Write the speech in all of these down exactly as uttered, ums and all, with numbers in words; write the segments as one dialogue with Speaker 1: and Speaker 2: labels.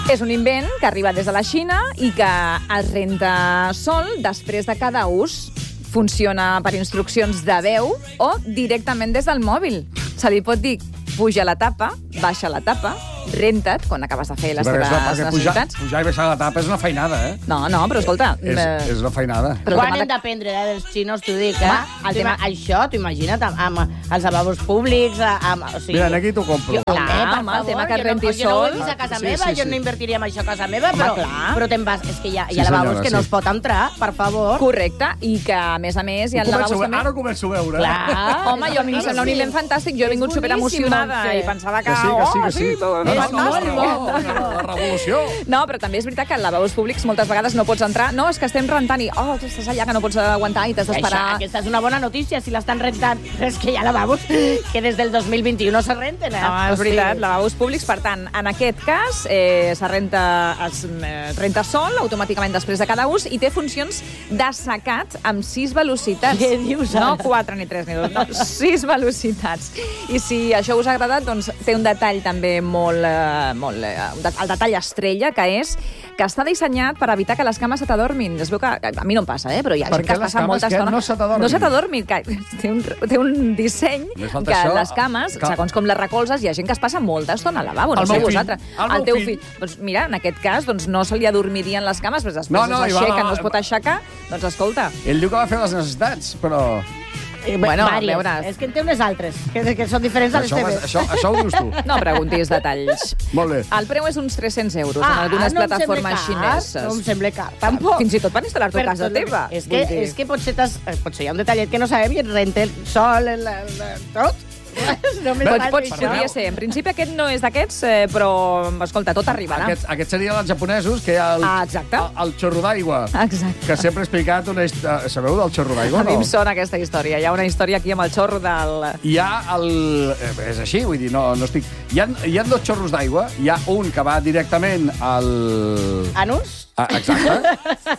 Speaker 1: És un invent que arriba des de la Xina i que es renta sol després de cada ús. Funciona per instruccions de veu o directament des del mòbil. Se li pot dir puja la tapa, baixa la tapa, renta't quan acabes de fer les teves necessitats.
Speaker 2: Pujar, pujar i baixar la tapa és una feinada, eh?
Speaker 1: No, no, però escolta...
Speaker 2: És,
Speaker 1: eh,
Speaker 2: és una feinada.
Speaker 3: Quan hem d'aprendre eh, dels xinos, t'ho dic, eh?
Speaker 1: Home, el tema-
Speaker 3: Això, t'ho imagina't, amb, amb els lavabos públics, amb... O sigui,
Speaker 2: Mira, aquí t'ho compro.
Speaker 3: Jo, home,
Speaker 1: Clar,
Speaker 3: per
Speaker 1: home, el
Speaker 3: favor,
Speaker 1: tema que
Speaker 3: jo no-
Speaker 1: renti
Speaker 3: Jo no ho he
Speaker 1: sol.
Speaker 3: vist a casa
Speaker 2: Sí,
Speaker 3: meva,
Speaker 2: sí,
Speaker 3: jo
Speaker 2: sí.
Speaker 3: no invertiria en això a casa meva,
Speaker 1: Home,
Speaker 3: però,
Speaker 1: clar.
Speaker 3: però te'n vas... És que hi ha, hi
Speaker 2: Sí,
Speaker 3: ha lavabos
Speaker 2: senyora,
Speaker 3: que no
Speaker 2: sí.
Speaker 3: es pot entrar, per favor.
Speaker 1: Correcte, i que, a més a més, hi ha
Speaker 2: Ho començo
Speaker 1: lavabos
Speaker 2: a-
Speaker 1: també...
Speaker 2: Ara ho començo a veure.
Speaker 3: Clar.
Speaker 1: Home, jo a mi em sembla un invent fantàstic. Jo he
Speaker 3: És
Speaker 1: vingut super
Speaker 3: boníssim,
Speaker 1: emocionada
Speaker 3: Montse.
Speaker 1: i pensava que...
Speaker 2: Que sí, que sí,
Speaker 1: oh,
Speaker 2: que sí.
Speaker 1: tot,
Speaker 2: No, no,
Speaker 1: fantàstic.
Speaker 2: no, no, no, la revolució.
Speaker 1: No, però també és veritat que als lavabos públics moltes vegades no pots entrar. No, és que estem rentant i, oh, tu estàs allà que no pots aguantar i t'has
Speaker 3: Això,
Speaker 1: d'esperar.
Speaker 3: aquesta és una bona notícia, si l'estan rentant. És que hi ha lavabos que des del dos mil vint-i-u no se renten, eh?
Speaker 1: Ah, és
Speaker 3: O sigui,
Speaker 1: veritat, lavabos públics. Per tant, en aquest cas, eh, se renta, es eh, renta sol automàticament després de cada ús i té funcions d'assecat amb sis velocitats.
Speaker 3: Què dius,
Speaker 1: No
Speaker 3: ara?
Speaker 1: quatre ni tres ni dos, no, sis velocitats. I si això us ha agradat, doncs té un detall també molt... Eh, molt eh, el detall estrella, que és que està dissenyat per evitar que les cames se t'adormin. Es veu que, a mi no em passa, eh, però hi ha
Speaker 2: Per
Speaker 1: gent que
Speaker 2: què
Speaker 1: es
Speaker 2: les
Speaker 1: passa
Speaker 2: cames
Speaker 1: molta
Speaker 2: què?
Speaker 1: estona...
Speaker 2: No se t'adormin?
Speaker 1: No se t'adormin, que té un, té un disseny
Speaker 2: Només falta
Speaker 1: que
Speaker 2: això.
Speaker 1: les cames,
Speaker 2: Cal-
Speaker 1: segons com les recolzes, hi ha gent que es passa molta estona al lavabo. No
Speaker 2: El
Speaker 1: sé
Speaker 2: meu fill.
Speaker 1: vosaltres.
Speaker 2: El meu
Speaker 1: teu
Speaker 2: fill.
Speaker 1: fill. Doncs mira, en aquest cas, doncs, no se li adormirien les cames, però després
Speaker 2: No, no, i va-
Speaker 1: s'aixeca, no es pot aixecar. Doncs escolta,
Speaker 2: Ell diu que va fer les necessitats, però...
Speaker 3: Eh,
Speaker 1: Bueno, a
Speaker 3: vàries.
Speaker 1: veure.
Speaker 3: És que en té unes altres, que, que són diferents a les
Speaker 2: Això,
Speaker 3: teves.
Speaker 2: això, això ho dius tu.
Speaker 1: no preguntis detalls.
Speaker 2: Molt bé.
Speaker 1: El preu és uns tres-cents euros
Speaker 3: Ah,
Speaker 1: en algunes
Speaker 3: no em sembla
Speaker 1: plataformes
Speaker 3: car,
Speaker 1: xineses.
Speaker 3: No em sembla car, tampoc.
Speaker 1: Fins i tot per instal·lar-t'ho a
Speaker 3: Per
Speaker 1: casa
Speaker 3: tot el-
Speaker 1: teva.
Speaker 3: És que,
Speaker 1: Vull dir.
Speaker 3: és que potser, t'has, eh, potser hi ha un detallet que no sabem i et renta el sol, el, el, el, tot. Només
Speaker 1: Pot,
Speaker 3: fas
Speaker 1: pot,
Speaker 3: això.
Speaker 1: podria ser. En principi aquest no és d'aquests, eh, però, escolta, tot arribarà.
Speaker 2: Aquests, aquests serien els japonesos, que hi ha el,
Speaker 1: Ah, exacte.
Speaker 2: el, el xorro d'aigua.
Speaker 1: Exacte.
Speaker 2: Que sempre he explicat una història... Sabeu del xorro d'aigua,
Speaker 1: A mi
Speaker 2: no?
Speaker 1: em sona aquesta història. Hi ha una història aquí amb el xorro del...
Speaker 2: Hi ha el... eh, És així, vull dir, no, no estic... Hi ha, hi ha dos xorros d'aigua. Hi ha un que va directament al...
Speaker 3: Anus?
Speaker 2: Ah, exacte.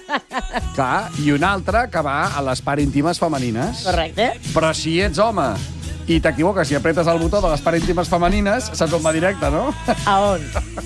Speaker 2: Clar, i un altre que va a les parts íntimes femenines.
Speaker 3: Correcte.
Speaker 2: Però si ets home i t'equivoques i apretes el botó de les parts íntimes femenines, saps on va directe, no?
Speaker 3: A on?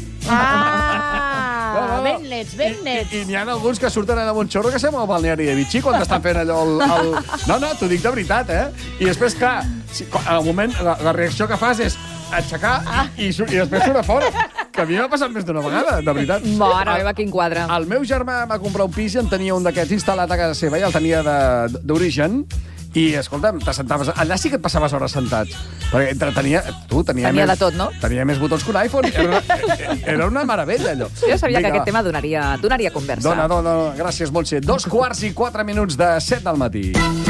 Speaker 2: No, no,
Speaker 3: Ah,
Speaker 2: no.
Speaker 3: ben nets, ben nets.
Speaker 2: I, i n'hi ha alguns que surten amb un xorro que sembla el balneari de Vichy quan t'estan fent allò... El, el... No, no, t'ho dic de veritat, eh? I després, clar, si, quan- al moment, la, la reacció que fas és aixecar i, su- i després surt a fora. Que a mi m'ha passat més d'una vegada, de veritat.
Speaker 1: Mare meva, quin quadre.
Speaker 2: El meu germà va comprar un pis i en tenia un d'aquests instal·lat a casa seva i el tenia de- d'origen. I, escolta'm, t'assentaves... Allà sí que et passaves hores sentats. Perquè entre tenia... Tu, tenia,
Speaker 1: Tenia
Speaker 2: més,
Speaker 1: de tot, no?
Speaker 2: Tenia més botons que un iPhone. Era una, era una meravella, allò.
Speaker 1: Jo sabia
Speaker 2: Vinga,
Speaker 1: que aquest
Speaker 2: va.
Speaker 1: tema donaria, donaria conversa.
Speaker 2: Dona, dona, dona. Gràcies, Montse. Dos quarts i quatre minuts de set del matí.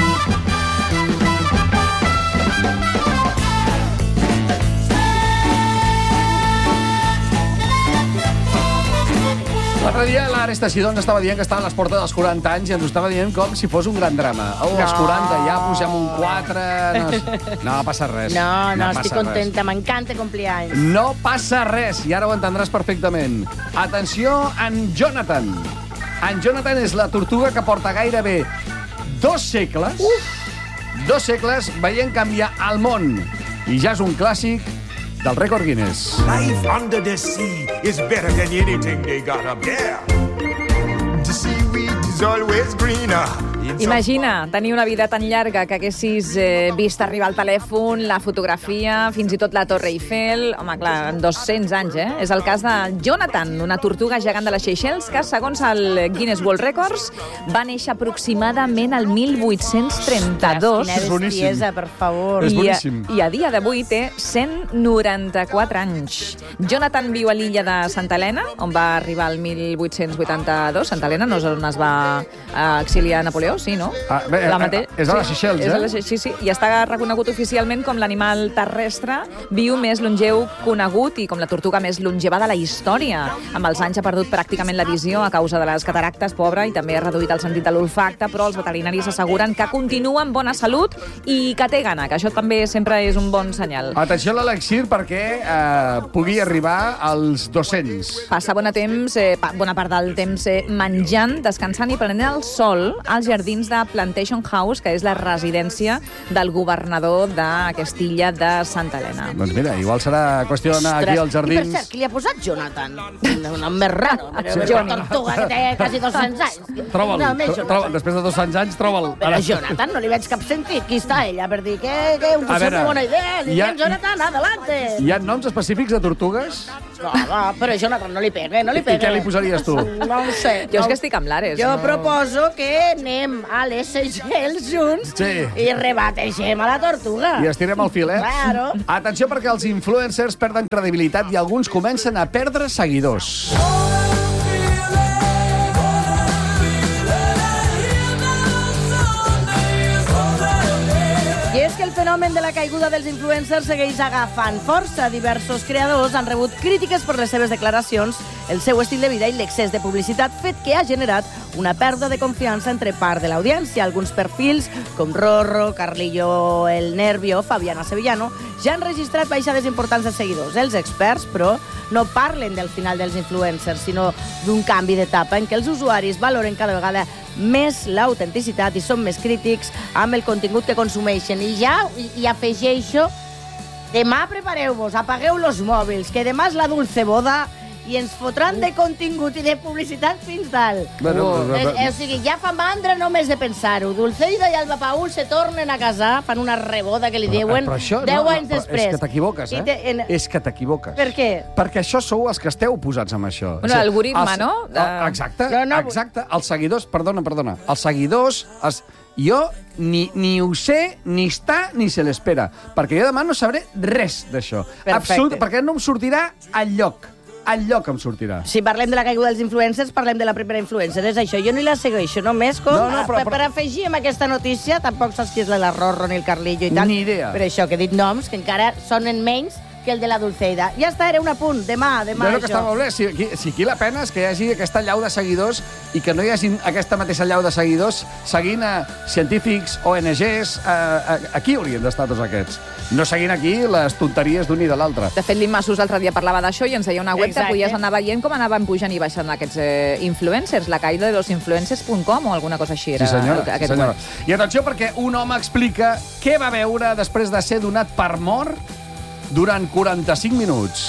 Speaker 2: L'altre dia l'Ares Teixidó ens estava dient que estava a les portes dels quaranta anys i ens ho estava dient com si fos un gran drama. Oh, als
Speaker 1: No.
Speaker 2: quaranta ja pugem un quatre... No, no passa res.
Speaker 3: No, no,
Speaker 2: passa
Speaker 3: estic
Speaker 2: res.
Speaker 3: contenta, m'encanta complir anys.
Speaker 2: No passa res, i ara ho entendràs perfectament. Atenció, en Jonathan. En Jonathan és la tortuga que porta gairebé dos segles, Uf. dos segles veient canviar el món. I ja és un clàssic del rècord Guinness.
Speaker 4: Life under the sea is better than anything they got up there. The seaweed is always greener. in some-
Speaker 1: Imagina tenir una vida tan llarga que haguessis eh, vist arribar el telèfon, la fotografia, fins i tot la Torre Eiffel. Home, clar, en dos-cents anys, eh? És el cas de Jonathan, una tortuga gegant de les Seychelles que, segons el Guinness World Records, va néixer aproximadament al mil vuit-cents trenta-dos.
Speaker 3: Quina
Speaker 2: És boníssim.
Speaker 3: bestiesa, per favor.
Speaker 2: És
Speaker 1: I a,
Speaker 2: boníssim.
Speaker 1: I a dia d'avui té cent noranta-quatre anys. Jonathan viu a l'illa de Santa Helena, on va arribar el mil vuit-cents vuitanta-dos. Santa Helena no és on es va eh, exiliar Napoleó, sí, no?
Speaker 2: Ah, bé,
Speaker 1: La
Speaker 2: eh,
Speaker 1: mate-
Speaker 2: és a les Seychelles,
Speaker 1: és a
Speaker 2: eh?
Speaker 1: les Seychelles, sí, sí, i està reconegut oficialment com l'animal terrestre viu més longeu conegut i com la tortuga més longeva de la història. Amb els anys ha perdut pràcticament la visió a causa de les cataractes, pobre, i també ha reduït el sentit de l'olfacte, però els veterinaris asseguren que continua en bona salut i que té gana, que això també sempre és un bon senyal.
Speaker 2: Atenció a l'elixir perquè eh, pugui arribar als dos-cents.
Speaker 1: Passa bona temps, eh, pa- bona part del temps eh, menjant, descansant i prenent el sol al jardí jardins de Plantation House, que és la residència del governador d'aquesta illa de Santa Helena.
Speaker 2: Doncs mira, igual serà qüestió d'anar aquí als
Speaker 3: I per
Speaker 2: jardins...
Speaker 3: cert, qui li ha posat Jonathan? Un nom més raro.
Speaker 1: Sí.
Speaker 3: Una tortuga que té quasi dos-cents anys.
Speaker 2: Troba'l,
Speaker 3: No, més
Speaker 2: tro-
Speaker 3: Jonathan.
Speaker 2: troba, després de dos-cents anys, troba'l.
Speaker 3: Però Jonathan, no li veig cap sentit. Qui està ella per dir que, que us
Speaker 2: A veure,
Speaker 3: una bona idea? Li
Speaker 2: hi ha-
Speaker 3: diem Jonathan, adelante.
Speaker 2: Hi ha noms específics de tortugues?
Speaker 3: No, no, però Jonathan no li pegue, no li
Speaker 2: I
Speaker 3: pegue.
Speaker 2: què li posaries tu?
Speaker 3: No ho sé.
Speaker 1: Jo és
Speaker 3: no.
Speaker 1: que estic amb l'Ares.
Speaker 3: Jo
Speaker 1: no...
Speaker 3: proposo que anem a les Seychelles junts
Speaker 2: Sí.
Speaker 3: i rebateixem a la tortuga.
Speaker 2: I estirem el fil, eh?
Speaker 3: Claro.
Speaker 2: Atenció, perquè els influencers perden credibilitat i alguns comencen a perdre seguidors.
Speaker 3: I és que el fenomen de la caiguda dels influencers segueix agafant força. Diversos creadors han rebut crítiques per les seves declaracions, el seu estil de vida i l'excés de publicitat, fet que ha generat una pèrdua de confiança entre part de l'audiència. Alguns perfils, com Rorro, Carlillo El Nervio o Fabiana Sevillano, ja han registrat baixades importants de seguidors. Els experts, però, no parlen del final dels influencers, sinó d'un canvi d'etapa en què els usuaris valoren cada vegada més l'autenticitat i són més crítics amb el contingut que consumeixen. I ja i, i afegeixo, demà prepareu-vos, apagueu los mòbils, que demà és la dulce boda i ens fotran de contingut i de publicitat fins dalt.
Speaker 2: Bueno,
Speaker 3: Oh.
Speaker 2: però-
Speaker 3: Eh, eh, o sigui, ja fa mandra només de pensar-ho. Dulceida i Alba Paul se tornen a casar, fan una reboda que li diuen
Speaker 2: Però això,
Speaker 3: deu
Speaker 2: no,
Speaker 3: anys
Speaker 2: però
Speaker 3: després.
Speaker 2: És que t'equivoques,
Speaker 3: I
Speaker 2: eh?
Speaker 3: te- en-
Speaker 2: És que t'equivoques.
Speaker 3: Per què?
Speaker 2: Perquè això sou els que esteu posats amb això.
Speaker 1: Bueno, l'algoritme, no?
Speaker 2: Els, el, exacte,
Speaker 3: Jo no-
Speaker 2: exacte. Els seguidors, perdona, perdona, els seguidors... Els, jo ni, ni ho sé, ni està, ni se l'espera. Perquè jo demà no sabré res d'això. Absolut, perquè no em sortirà enlloc. Enlloc em sortirà.
Speaker 3: Si parlem de la caiguda dels influencers, parlem de la primera influencer. És això, jo no la segueixo, només com...
Speaker 2: No, no, però-
Speaker 3: per,
Speaker 2: però-
Speaker 3: per afegir amb aquesta notícia, tampoc saps qui és la Rorro ni el Carlillo i tal.
Speaker 2: Ni idea.
Speaker 3: Per això que he dit noms que encara sonen menys que el de la Dulceida. Ja està, era un apunt. Demà, demà,
Speaker 2: Bueno, que
Speaker 3: això.
Speaker 2: està molt bé. Si, aquí, si aquí la pena és que hi hagi aquesta llau de seguidors i que no hi hagi aquesta mateixa llau de seguidors seguint a científics, O N Ges... A, a, aquí haurien d'estar tots aquests. No seguint aquí les tonteries d'un i de l'altre.
Speaker 1: De fet, l'Immasús l'altre dia parlava d'això i ens deia una web
Speaker 3: Exacte.
Speaker 1: que podies anar veient com anaven pujant i baixant aquests eh, influencers, la caïda de los influencers punt com o alguna cosa així. Era
Speaker 2: Sí, senyora.
Speaker 1: el-
Speaker 2: Sí,
Speaker 1: aquest
Speaker 2: senyora.
Speaker 1: web.
Speaker 2: I atenció, perquè un home explica què va veure després de ser donat per mort durant quaranta-cinc minuts.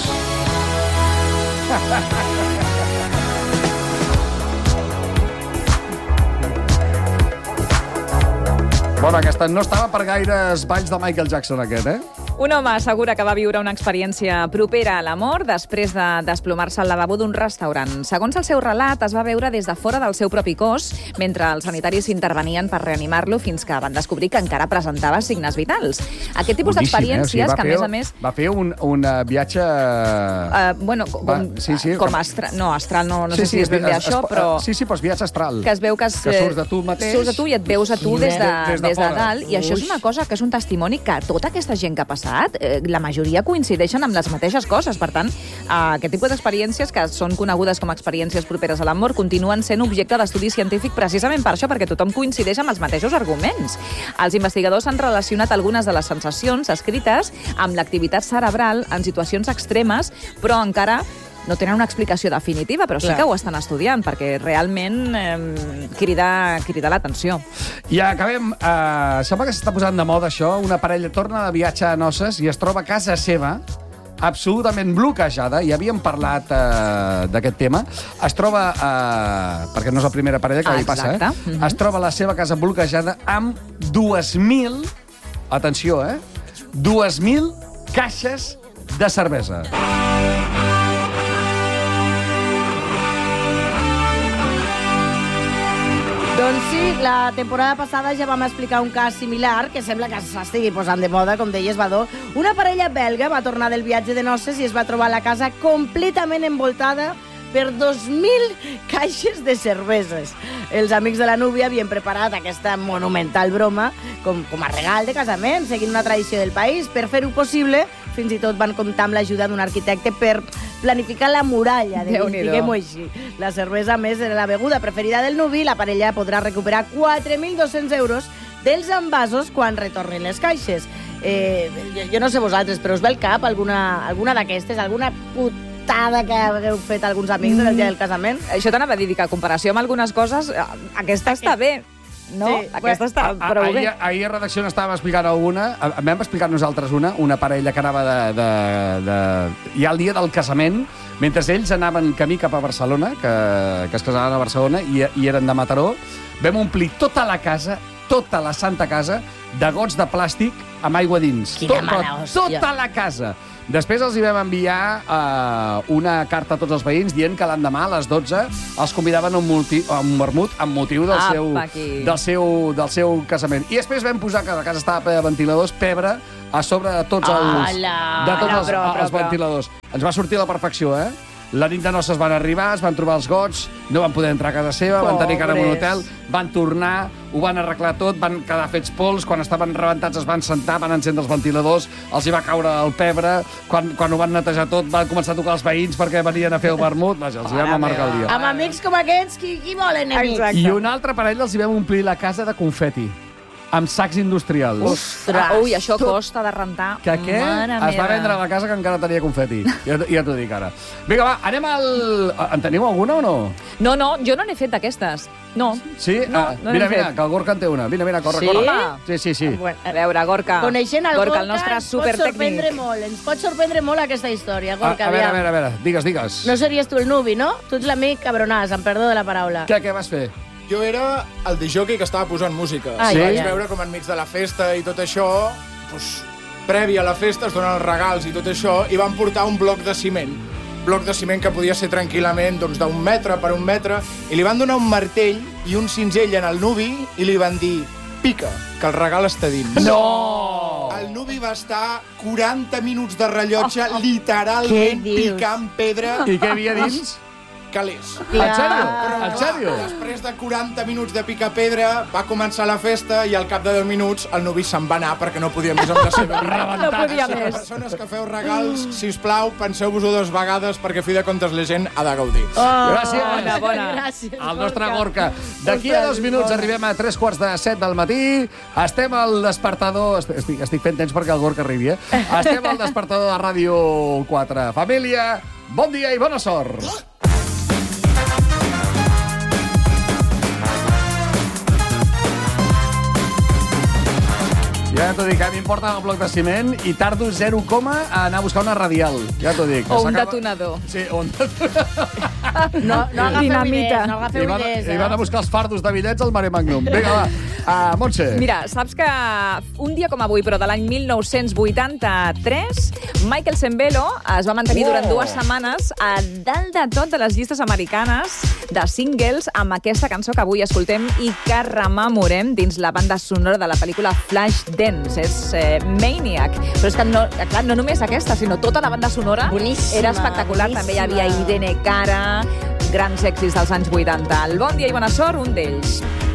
Speaker 2: Bueno, aquesta no estava per gaires balls de Michael Jackson, aquest, eh?
Speaker 1: Un home assegura que va viure una experiència propera a la mort després de desplomar-se al lavabo d'un restaurant. Segons el seu relat, es va veure des de fora del seu propi cos mentre els sanitaris intervenien per reanimar-lo fins que van descobrir que encara presentava signes vitals. Aquest tipus d'experiències,
Speaker 2: va
Speaker 1: que a
Speaker 2: fer-
Speaker 1: més a més...
Speaker 2: Va fer un, un uh, viatge...
Speaker 1: Uh, bueno, com,
Speaker 2: Va, sí, sí,
Speaker 1: com
Speaker 2: com-
Speaker 1: astra... No, astral no, no sé si és ben bé
Speaker 2: es- es-
Speaker 1: això, però...
Speaker 2: Sí, sí, però és viatge astral.
Speaker 1: que es veu que, es,
Speaker 2: Que surts de tu mateix.
Speaker 1: surts de tu i et veus a tu des de,
Speaker 2: Des de
Speaker 1: des de
Speaker 2: fora.
Speaker 1: dalt. I això és una cosa que és un testimoni que tota aquesta gent que ha passat, eh, la majoria coincideixen amb les mateixes coses. Per tant, eh, aquest tipus d'experiències, que són conegudes com a experiències properes a la mort, continuen sent objecte d'estudi científic precisament per això, perquè tothom coincideix amb els mateixos arguments. Els investigadors han relacionat algunes de les sensacions escrites amb l'activitat cerebral en situacions extremes, però encara no tenen una explicació definitiva, però sí
Speaker 3: Clar.
Speaker 1: que ho estan estudiant, perquè realment eh, crida, crida l'atenció.
Speaker 2: I acabem... Eh, sembla que s'està posant de moda això. Una parella torna de viatge a noces i es troba a casa seva absolutament bloquejada. Ja havíem parlat eh, d'aquest tema. Es troba, eh, perquè no és la primera parella que
Speaker 1: Ah,
Speaker 2: li passa, eh?
Speaker 1: exacte. Mhm.
Speaker 2: Es troba a la seva casa bloquejada amb dues mil, atenció, eh? dues mil caixes de cervesa.
Speaker 3: Doncs sí, la temporada passada ja vam explicar un cas similar que sembla que s'estigui posant de moda, com deies, Badó. Una parella belga va tornar del viatge de noces i es va trobar la casa completament envoltada per dos mil caixes de cerveses. Els amics de la núvia havien preparat aquesta monumental broma com, com a regal de casament, seguint una tradició del país. Per fer-ho possible, fins i tot van comptar amb l'ajuda d'un arquitecte per planificar la muralla,
Speaker 1: Déu-n'hi-do.
Speaker 3: diguem-ho així. La cervesa, a més, era la beguda preferida del nuvi. La parella podrà recuperar quatre mil dos-cents euros dels envasos quan retornin les caixes. Eh, jo, jo no sé vosaltres, però us ve al cap alguna, alguna d'aquestes, alguna putada que hagueu fet alguns amics mm. del dia del casament?
Speaker 1: Això t'anava a dir, que a comparació amb algunes coses, eh, aquesta està bé. No?
Speaker 3: Sí.
Speaker 1: Aquesta està
Speaker 2: A-
Speaker 1: prou
Speaker 2: ahir,
Speaker 1: bé.
Speaker 2: ahir a redacció n'estàvem explicant alguna. A- Vam explicar nosaltres una, una parella que anava de, de, de... ja el dia del casament, mentre ells anaven camí cap a Barcelona, que, que es casaven a Barcelona, i, i eren de Mataró, vam omplir tota la casa, tota la santa casa, de gots de plàstic amb aigua dins.
Speaker 3: Quina
Speaker 2: Tot-
Speaker 3: mala hòstia.
Speaker 2: Tota la casa. Després els hi vam enviar uh, una carta a tots els veïns dient que l'endemà a les dotze els convidaven a un, multi, a un vermut amb motiu del,
Speaker 1: Apa,
Speaker 2: seu,
Speaker 1: aquí.
Speaker 2: del, seu, del seu casament. I després vam posar, que la casa estava ple de ventiladors, pebre a sobre de tots els,
Speaker 3: Ala!
Speaker 2: de tots
Speaker 1: No,
Speaker 2: els,
Speaker 1: però, però,
Speaker 2: els
Speaker 1: però.
Speaker 2: ventiladors. Ens va sortir a la perfecció, eh? La nit de noces van arribar, es van trobar els gots, no van poder entrar a casa seva, van tenir que anar a un
Speaker 3: Pobres.
Speaker 2: hotel, van tornar, ho van arreglar tot, van quedar fets pols, quan estaven rebentats es van sentar, van encendre els ventiladors, els hi va caure el pebre, quan, quan ho van netejar tot van començar a tocar els veïns perquè venien a fer el vermut, vaja, els hi vam amargar el dia.
Speaker 3: Amb amics com aquests, qui, qui vol enemics?
Speaker 1: Exacte.
Speaker 2: I una altra parella els hi vam omplir la casa de confeti, amb sacs industrials.
Speaker 3: Ostres!
Speaker 1: Ah, ui, això costa de rentar.
Speaker 2: Que què?
Speaker 1: Mare
Speaker 2: Es va
Speaker 1: meva.
Speaker 2: vendre la casa que encara tenia confeti. Ja, ja t'ho dic ara. Vinga, va, anem al... En teniu alguna o no?
Speaker 1: No, no, jo no n'he fet d'aquestes. No.
Speaker 2: Sí?
Speaker 1: No,
Speaker 2: ah,
Speaker 1: no n'he
Speaker 2: mira, mira,
Speaker 1: fet.
Speaker 2: que el Gorka en té una. Vine, vine, corre,
Speaker 3: Sí?
Speaker 2: corre. Sí, sí, sí.
Speaker 3: Bueno,
Speaker 1: A veure, Gorka.
Speaker 3: Coneixent el
Speaker 1: Gorka,
Speaker 3: Gorka,
Speaker 1: el nostre
Speaker 3: ens pot sorprendre
Speaker 1: supertècnic.
Speaker 3: molt. Ens pot sorprendre molt aquesta història,
Speaker 2: A,
Speaker 3: Gorka,
Speaker 2: a veure, a
Speaker 3: aviam.
Speaker 2: veure, a veure, digues, digues.
Speaker 3: No series tu el nuvi, no? Tu ets l'amic cabronàs, amb perdó de la paraula.
Speaker 2: Què, què vas fer?
Speaker 5: Jo era el disjockey que estava posant música.
Speaker 3: Ai,
Speaker 2: Sí?
Speaker 5: Vaig
Speaker 3: ai, ai.
Speaker 5: veure com enmig de la festa i tot això, doncs, previ a la festa es donen els regals i tot això, i van portar un bloc de ciment. Bloc de ciment que podia ser tranquil·lament doncs, d'un metre per un metre, i li van donar un martell i un cinzell en el nuvi i li van dir pica, que el regal està dins.
Speaker 2: No!
Speaker 5: El nuvi va estar quaranta minuts de rellotge
Speaker 3: Què
Speaker 5: literalment
Speaker 3: dius?
Speaker 5: picant pedra
Speaker 2: I què hi havia dins?
Speaker 5: calés.
Speaker 2: En sèrio?
Speaker 3: Clar.
Speaker 2: En sèrio?
Speaker 5: Després de quaranta minuts de picar pedra, va començar la festa i al cap de deu minuts el nuvi se'n va anar perquè no podia més amb la seva vida.
Speaker 1: No podia
Speaker 5: Així que
Speaker 1: més.
Speaker 5: persones que feu regals, si us plau, penseu-vos-ho dues vegades perquè, a fi de comptes, la gent ha de gaudir.
Speaker 3: Oh,
Speaker 2: Gràcies.
Speaker 1: Bona, bona.
Speaker 3: Gràcies,
Speaker 2: El nostre
Speaker 3: Gorka.
Speaker 2: Gorka. D'aquí a dos minuts arribem a tres quarts de set del matí. Estem al despertador... Estic, estic fent temps perquè el Gorka arribi, eh? Estem al despertador de Ràdio quatre. Família, bon dia i bona sort. Ja t'ho dic, a mi em porten el bloc de ciment i tardo zero coma a anar a buscar una radial. Ja t'ho dic.
Speaker 1: O un
Speaker 2: S'acaba-
Speaker 1: detonador.
Speaker 2: Sí, o un detonador.
Speaker 3: No, no agafeu
Speaker 1: Dinamita.
Speaker 3: idees, no
Speaker 2: I
Speaker 3: agafeu
Speaker 2: van,
Speaker 3: idees.
Speaker 2: I van a buscar els fardos de bitllets al Mare Magnum. Vinga, va. Uh, Montse.
Speaker 1: Mira, saps que un dia com avui, però de l'any mil nou-cents vuitanta-tres, Michael Sembello es va mantenir
Speaker 2: Oh.
Speaker 1: durant dues setmanes a dalt de tot de les llistes americanes de singles amb aquesta cançó que avui escoltem i que rememorem dins la banda sonora de la pel·lícula Flashdance. És eh, Maniac. Però és que no, clar, no només aquesta, sinó tota la banda sonora
Speaker 3: Boníssima,
Speaker 1: era espectacular. També hi havia
Speaker 3: boníssima.
Speaker 1: Irene Cara, grans èxits dels anys vuitanta. El Bon dia i bona sort, un d'ells.